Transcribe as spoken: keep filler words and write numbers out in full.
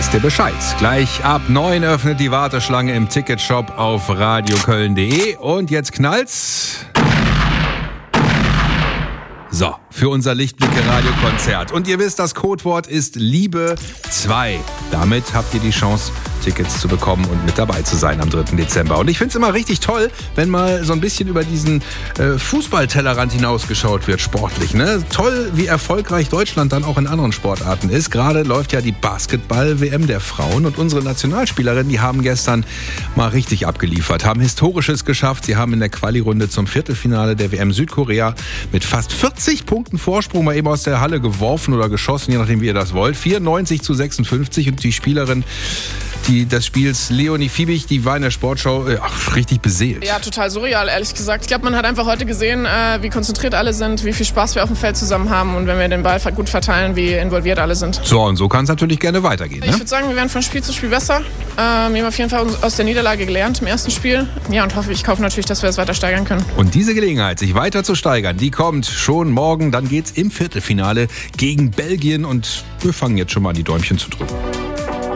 wisst ihr Bescheid. Gleich ab neun öffnet die Warteschlange im Ticketshop auf radioköln punkt de. Und jetzt knallt's. So, für unser Lichtblicke-Radiokonzert. Und ihr wisst, das Codewort ist Liebe zwei. Damit habt ihr die Chance, Tickets zu bekommen und mit dabei zu sein am dritten Dezember. Und ich finde es immer richtig toll, wenn mal so ein bisschen über diesen äh, Fußballtellerrand hinausgeschaut wird, sportlich. Ne? Toll, wie erfolgreich Deutschland dann auch in anderen Sportarten ist. Gerade läuft ja die Basketball-W M der Frauen und unsere Nationalspielerinnen, die haben gestern mal richtig abgeliefert, haben Historisches geschafft. Sie haben in der Quali-Runde zum Viertelfinale der W M Südkorea mit fast vierzig Punkten Vorsprung mal eben aus der Halle geworfen oder geschossen, je nachdem wie ihr das wollt. vierundneunzig zu sechsundfünfzig und die Spielerin die des Spiels, Leonie Fiebig, die war in der Sportschau äh, ach, richtig beseelt. Ja, total surreal, ehrlich gesagt. Ich glaube, man hat einfach heute gesehen, äh, wie konzentriert alle sind, wie viel Spaß wir auf dem Feld zusammen haben und wenn wir den Ball gut verteilen, wie involviert alle sind. So, und so kann es natürlich gerne weitergehen. Ich ne? würde sagen, wir werden von Spiel zu Spiel besser. Ähm, wir haben auf jeden Fall aus der Niederlage gelernt im ersten Spiel. Ja, und hoffe, ich hoffe natürlich, dass wir es weiter steigern können. Und diese Gelegenheit, sich weiter zu steigern, die kommt schon morgen. Dann geht's im Viertelfinale gegen Belgien und wir fangen jetzt schon mal an, die Däumchen zu drücken.